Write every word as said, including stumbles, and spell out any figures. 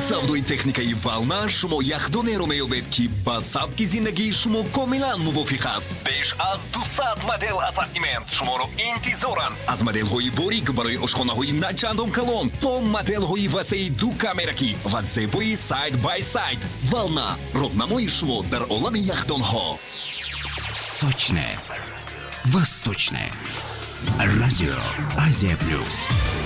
савдои техникаи Вална шумо яхдонеро меёбед ки ба сабки зиндагии шумо комилан мувофиқ аст. беш аз дусад модел ассортимент шуморо интизоранд. аз моделҳои борик барои ошхонаҳои начандон калон то моделҳои васеи ду камеракӣ ва зебои сайд бай сайд. Вална роҳнамои шумо дар олами яхдонҳо. Сочное, восточное. Радио Азия Плюс.